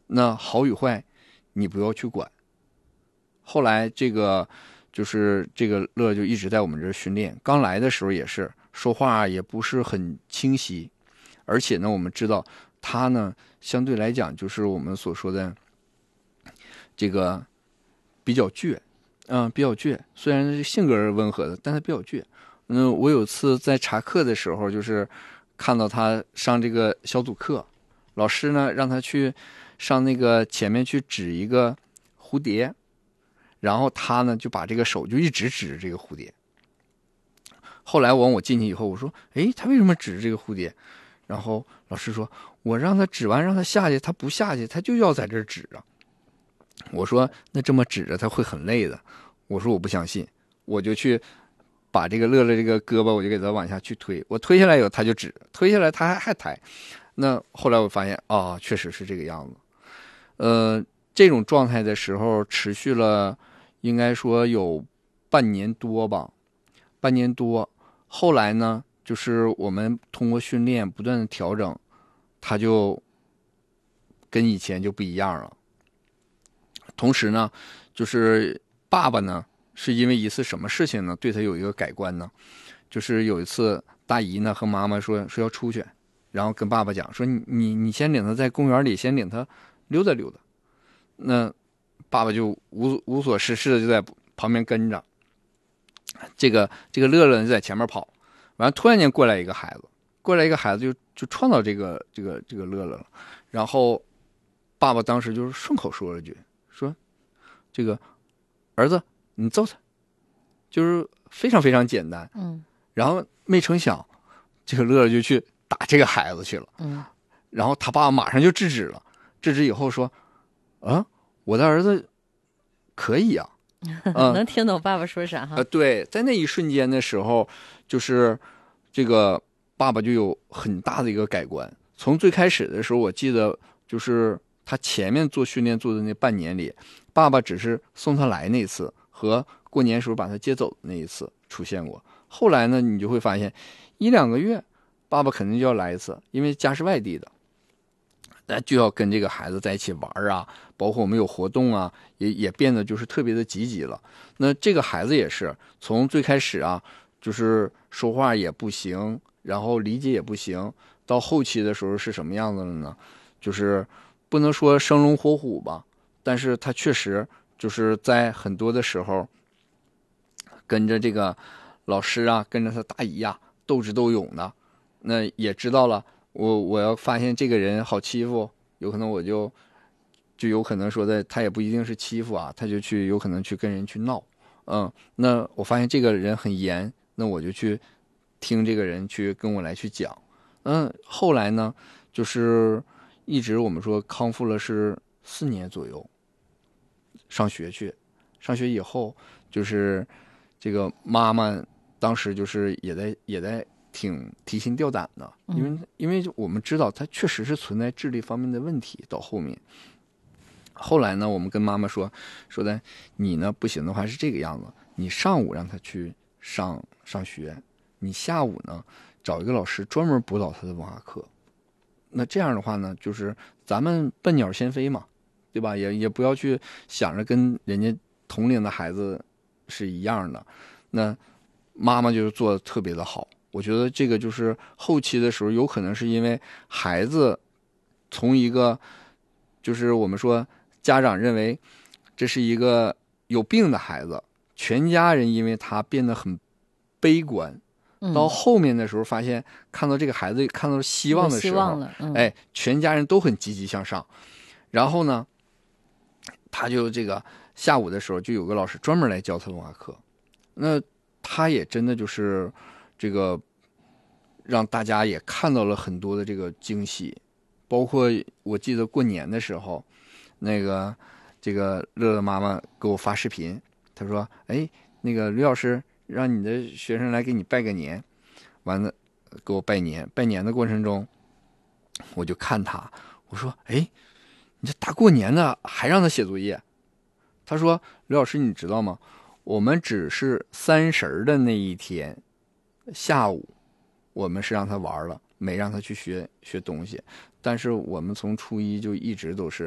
那好与坏你不要去管。后来这个乐就一直在我们这儿训练，刚来的时候也是说话也不是很清晰，而且呢我们知道他呢相对来讲就是我们所说的这个比较倔，比较倔，虽然性格是温和的，但他比较倔。我有次在查课的时候，就是看到他上这个小组课，老师呢让他去上那个前面去指一个蝴蝶，然后他呢就把这个手就一直指着这个蝴蝶。后来我进去以后，我说：“哎，他为什么指着这个蝴蝶？”然后老师说：“我让他指完，让他下去，他不下去，他就要在这儿指着。”我说：“那这么指着他会很累的。”我说：“我不相信。”我就去把这个乐乐这个胳膊，我就给他往下去推。我推下来以后，他就指；推下来他还抬。那后来我发现确实是这个样子。这种状态的时候持续了，应该说有半年多吧，半年多。后来呢，就是我们通过训练不断的调整，他就跟以前就不一样了。同时呢，就是爸爸呢，是因为一次什么事情呢，对他有一个改观呢？就是有一次大姨呢和妈妈说要出去，然后跟爸爸讲说你先领他在公园里先领他溜达溜达。那爸爸就无所事事的就在旁边跟着。这个乐乐就在前面跑，完了突然间过来一个孩子就撞到这个乐乐了。然后爸爸当时就是顺口说了句说：“这个儿子你揍他。”就是非常非常简单。然后没成想这个乐乐就去打这个孩子去了。然后他爸爸马上就制止了，制止以后说：“我的儿子可以啊。” 能听懂爸爸说啥哈？ 对，在那一瞬间的时候，就是这个爸爸就有很大的一个改观。从最开始的时候，我记得就是他前面做训练做的那半年里，爸爸只是送他来那次和过年时候把他接走的那一次出现过。后来呢，你就会发现1-2个月，爸爸肯定就要来一次，因为家是外地的。就要跟这个孩子在一起玩啊，包括我们有活动啊，也变得就是特别的积极了。那这个孩子也是从最开始啊，就是说话也不行，然后理解也不行，到后期的时候是什么样子了呢？就是不能说生龙活虎吧，但是他确实就是在很多的时候跟着这个老师啊，跟着他大姨啊斗智斗勇的。那也知道了，我要发现这个人好欺负，有可能我就有可能说的，他也不一定是欺负啊，他就有可能去跟人去闹。那我发现这个人很严，那我就去听这个人去跟我来去讲。后来呢，就是一直我们说康复了是4年左右，上学以后，就是这个妈妈当时就是也在挺提心吊胆的，因为我们知道他确实是存在智力方面的问题。到后来呢，我们跟妈妈说的，你呢不行的话是这个样子，你上午让他去上学，你下午呢找一个老师专门辅导他的文化课。那这样的话呢，就是咱们笨鸟先飞嘛，对吧？也不要去想着跟人家同龄的孩子是一样的。那妈妈就是做的特别的好。我觉得这个就是后期的时候，有可能是因为孩子从一个就是我们说家长认为这是一个有病的孩子，全家人因为他变得很悲观。到后面的时候发现看到这个孩子看到希望的时候，全家人都很积极向上。然后呢，他就这个下午的时候就有个老师专门来教他文化课。那他也真的就是这个让大家也看到了很多的这个惊喜。包括我记得过年的时候，这个乐乐妈妈给我发视频，她说：“哎，那个吕老师让你的学生来给你拜个年。”完了给我拜年。拜年的过程中，我就看他，我说：“哎，你这大过年的还让他写作业？”他说：“吕老师，你知道吗？我们只是30的那一天下午，我们是让他玩了，没让他去学东西。但是我们从初一就一直都是